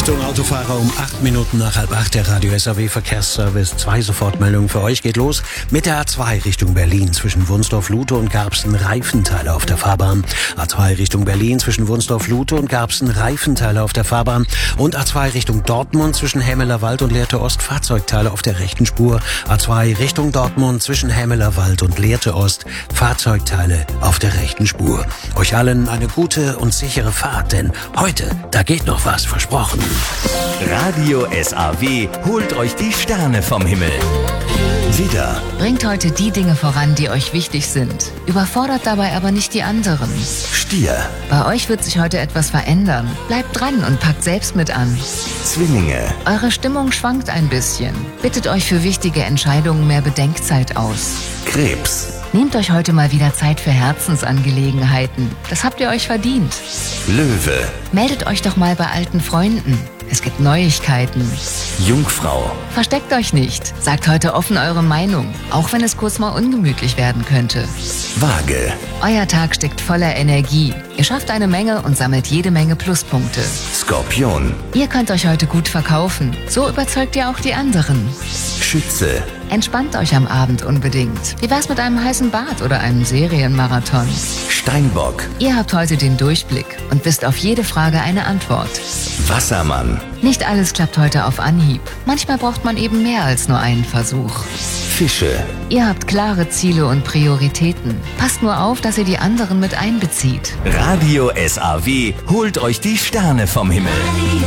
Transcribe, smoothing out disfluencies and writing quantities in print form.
Achtung Autofahrer, um 8 Minuten nach 7:30 der Radio SAW Verkehrsservice. 2 Sofortmeldungen für euch. Geht los mit der A2 Richtung Berlin zwischen Wunsdorf-Lute und Garbsen Reifenteile auf der Fahrbahn. A2 Richtung Berlin zwischen Wunsdorf-Lute und Garbsen Reifenteile auf der Fahrbahn. Und A2 Richtung Dortmund zwischen Hämelerwald und Lehrte Ost Fahrzeugteile auf der rechten Spur. A2 Richtung Dortmund zwischen Hämelerwald und Lehrte Ost Fahrzeugteile auf der rechten Spur. Euch allen eine gute und sichere Fahrt, denn heute, da geht noch was, versprochen. Radio SAW holt euch die Sterne vom Himmel. Widder. Bringt heute die Dinge voran, die euch wichtig sind. Überfordert dabei aber nicht die anderen. Stier. Bei euch wird sich heute etwas verändern. Bleibt dran und packt selbst mit an. Zwillinge. Eure Stimmung schwankt ein bisschen. Bittet euch für wichtige Entscheidungen mehr Bedenkzeit aus. Krebs. Nehmt euch heute mal wieder Zeit für Herzensangelegenheiten. Das habt ihr euch verdient. Löwe. Meldet euch doch mal bei alten Freunden. Es gibt Neuigkeiten. Jungfrau. Versteckt euch nicht. Sagt heute offen eure Meinung, auch wenn es kurz mal ungemütlich werden könnte. Waage. Euer Tag steckt voller Energie. Ihr schafft eine Menge und sammelt jede Menge Pluspunkte. Skorpion. Ihr könnt euch heute gut verkaufen. So überzeugt ihr auch die anderen. Schütze. Entspannt euch am Abend unbedingt. Wie wär's mit einem heißen Bad oder einem Serienmarathon? Steinbock. Ihr habt heute den Durchblick und wisst auf jede Frage eine Antwort. Wassermann. Nicht alles klappt heute auf Anhieb. Manchmal braucht man eben mehr als nur einen Versuch. Fische. Ihr habt klare Ziele und Prioritäten. Passt nur auf, dass ihr die anderen mit einbezieht. Radio SAW holt euch die Sterne vom Himmel.